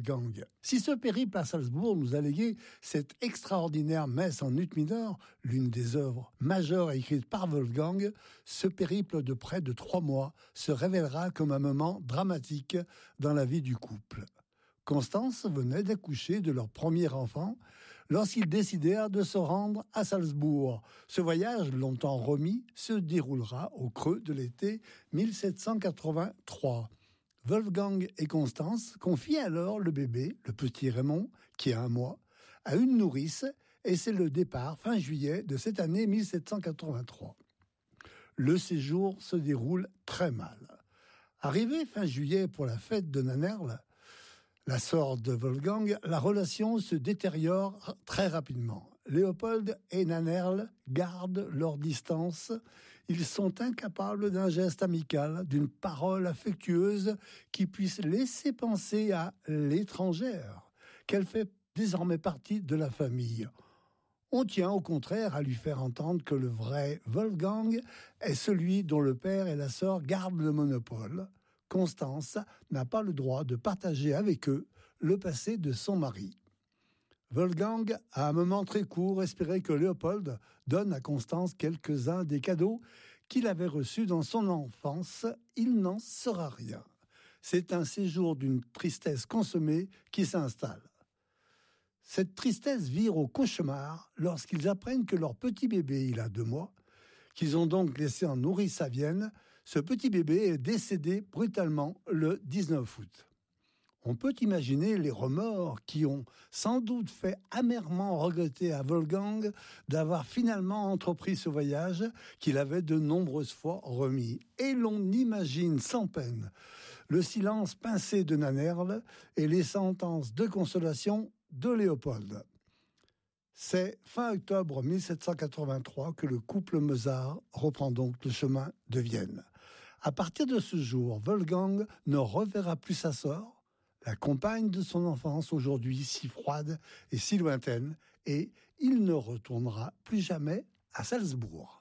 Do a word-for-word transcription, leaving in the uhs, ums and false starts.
Wolfgang. Si ce périple à Salzbourg nous a légué cette extraordinaire messe en ut mineur, l'une des œuvres majeures écrites par Wolfgang, ce périple de près de trois mois se révélera comme un moment dramatique dans la vie du couple. Constance venait d'accoucher de leur premier enfant lorsqu'ils décidèrent de se rendre à Salzbourg. Ce voyage, longtemps remis, se déroulera au creux de l'été mille sept cent quatre-vingt-trois. Wolfgang et Constance confient alors le bébé, le petit Raymond, qui a un mois, à une nourrice, et c'est le départ fin juillet de cette année mille sept cent quatre-vingt-trois. Le séjour se déroule très mal. Arrivé fin juillet pour la fête de Nannerl, la sœur de Wolfgang, la relation se détériore très rapidement. Léopold et Nannerl gardent leur distance. Ils sont incapables d'un geste amical, d'une parole affectueuse qui puisse laisser penser à l'étrangère, qu'elle fait désormais partie de la famille. On tient au contraire à lui faire entendre que le vrai Wolfgang est celui dont le père et la sœur gardent le monopole. Constance n'a pas le droit de partager avec eux le passé de son mari. Wolfgang, à un moment très court, espérait que Léopold donne à Constance quelques-uns des cadeaux qu'il avait reçus dans son enfance. Il n'en sera rien. C'est un séjour d'une tristesse consommée qui s'installe. Cette tristesse vire au cauchemar lorsqu'ils apprennent que leur petit bébé, il a deux mois, qu'ils ont donc laissé en nourrice à Vienne, ce petit bébé est décédé brutalement le dix-neuf août. On peut imaginer les remords qui ont sans doute fait amèrement regretter à Wolfgang d'avoir finalement entrepris ce voyage qu'il avait de nombreuses fois remis. Et l'on imagine sans peine le silence pincé de Nannerl et les sentences de consolation de Léopold. C'est fin octobre mille sept cent quatre-vingt-trois que le couple Mozart reprend donc le chemin de Vienne. À partir de ce jour, Wolfgang ne reverra plus sa sœur, la compagne de son enfance aujourd'hui si froide et si lointaine, et il ne retournera plus jamais à Salzbourg.